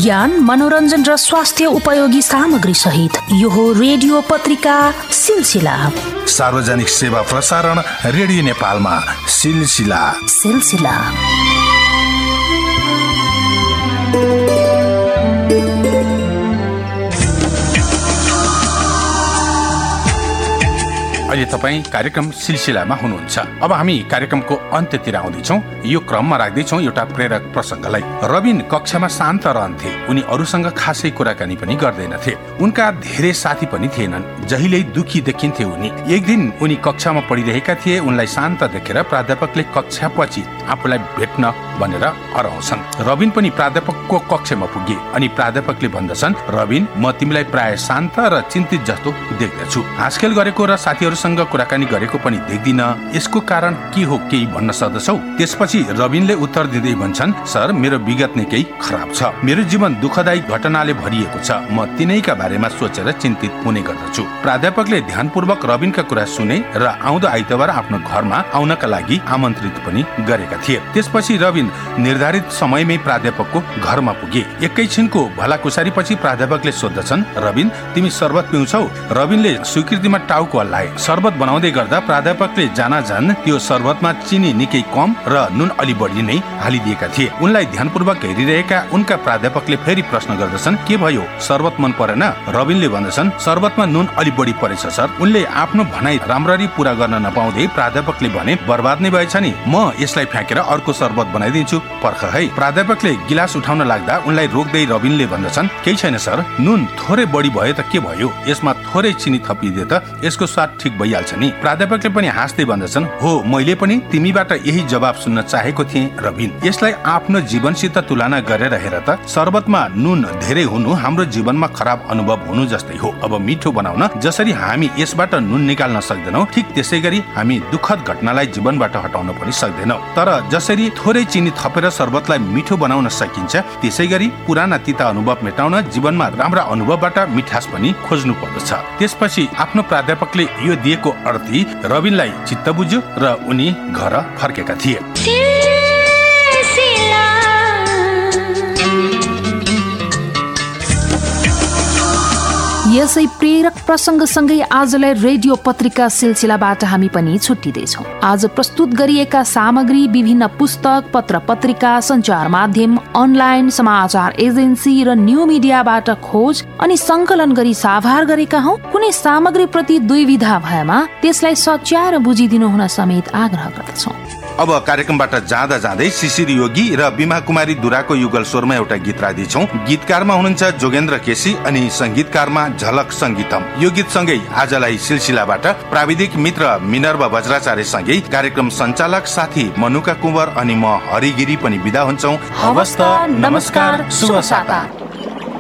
ज्ञान, मनोरञ्जन र स्वास्थ्य उपयोगी सामग्री सहित यो हो रेडियो पत्रिका सिलसिला। सार्वजनिक सेवा प्रसारण रेडियो नेपालमा सिलसिला। अहिले तपाईँ कार्यक्रम सिलसिलामा हुनुहुन्छ। अब हामी कार्यक्रमको अन्त्यतिर आउँदैछौँ। यो क्रममा राख्दैछौँ एउटा प्रेरक प्रसङ्गलाई। रबिन कक्षामा शान्त रहन्थे। उनी अरूसँग खासै कुराकानी पनि गर्दैनथे। उनका धेरै साथी पनि थिएनन्। जहिल्यै दुखी देखिन्थे उनी। एक दिन उनी कक्षामा पढिरहेका थिए। उनलाई शान्त देखेर प्राध्यापकले कक्षापछि आफूलाई भेट्न भनेर हराउँछन्। रबिन पनि प्राध्यापकको कक्षामा पुगे अनि प्राध्यापकले भन्दछन्, रबिन, म तिमीलाई प्राय शान्त र चिन्तित जस्तो देख्दछु। हाँसखेल गरेको र साथीहरूसँग कुराकानी गरेको पनि देख्दिन। यसको कारण के हो, केही भन्न सक्दछौ? त्यसपछि रबिनले उत्तर दिँदै भन्छन्, सर, मेरो विगत नै केही खराब छ। मेरो जीवन दुःखदायी घटनाले भरिएको छ। म तिनैका बारेमा सोचेर चिन्तित हुने गर्दछु। प्राध्यापकले ध्यानपूर्वक रबिनका कुरा सुने र आउँदो आइतबार आफ्नो घरमा आउनका लागि आमन्त्रित पनि गरेका थिए। त्यसपछि रबिन निर्धारित समयमै प्राध्यापकको घरमा पुगे। एकैछिनको भलाकुसारीपछि प्राध्यापकले सोध्दछन्, रबिन, तिमी शरबत पिउँछौ? रबिनले स्वीकृतिमा टाउको हल्लाए। शरबत बनाउँदै गर्दा प्राध्यापकले जानाजान त्यो शरबतमा चिनी निकै कम र नुन अलि बढी नै हालिदिएका थिए। उनलाई ध्यानपूर्वक हेरिरहेका उनका प्राध्यापकले फेरि प्रश्न गर्दछन्, के भयो, शरबत मन परेन? रबिनले भन्दछन्, शरबतमा नुन अलि बढी परेछ सर। उनले आफ्नो भनाइ राम्ररी पूरा गर्न नपाउँदै प्राध्यापकले भने, बर्बाद नै भएछ नि, म यसलाई फ्याँकेर अर्को शरबत बनाइदिन्छु, पर्ख है। प्राध्यापकले गिलास उठाउन लाग्दा उनलाई रोक्दै रबिनले भन्दछन्, केही छैन सर, नुन थोरै बढी भयो त के भयो, यसमा थोरै चिनी थपिदिए त यसको स्वाद ठिक भइहाल्छ नि। प्राध्यापकले पनि हाँस्दै भन्दछन्, हो, मैले पनि तिमीबाट यही जवाब सुन्न चाहेको थिएँ रबिन। यसलाई आफ्नो जीवनसित तुलना गरेर हेर त, शरबतमा नुन धेरै हुनु हाम्रो जीवनमा खराब अनुभव हुनु जस्तै हो। अब मिठो बनाउन जसरी हामी यसबाट नुन निकाल्न सक्दैनौ, ठिक त्यसै गरी हामी दुःखद घटनालाई जीवनबाट हटाउन पनि सक्दैनौ। तर जसरी थोरै चिनी थपेर शरबतलाई मिठो बनाउन सकिन्छ, त्यसै गरी पुराना तिता अनुभव मेटाउन जीवनमा राम्रा अनुभवबाट मिठास पनि खोज्नु पर्दछ। त्यसपछि आफ्नो प्राध्यापकले यो दिएको अर्थी रबिनलाई चित्त बुझ्यो र उनी घर फर्केका थिए। यसै प्रेरक प्रसङ्गसँगै आजलाई रेडियो पत्रिका सिलसिलाबाट हामी पनि छुट्टिँदैछौँ। आज प्रस्तुत गरिएका सामग्री विभिन्न पुस्तक, पत्र पत्रिका, सञ्चार माध्यम, अनलाइन समाचार एजेन्सी र न्यू मिडियाबाट खोज अनि सङ्कलन गरी साभार गरेका हौँ। कुनै सामग्री प्रति दुविधा भएमा त्यसलाई सच्याएर बुझिदिनु हुन समेत आग्रह गर्दछौँ। अब कार्यक्रमबाट जाँदा जाँदै शिशिर योगी र बिमा कुमारी दुराको युगल स्वरमा एउटा गीत राख्दैछौँ। गीतकारमा हुनुहुन्छ जोगेन्द्र केसी अनि संगीतकारमा झलक संगीतम। यो गीतसँगै आजलाई सिलसिलाबाट प्राविधिक मित्र मिनर्वा वज्राचार्य सँगै कार्यक्रम सञ्चालक साथी मनुका कुँवर अनि म हरिगिरी पनि बिदा हुन्छौँ। हवस् त, नमस्कार, शुभ साता।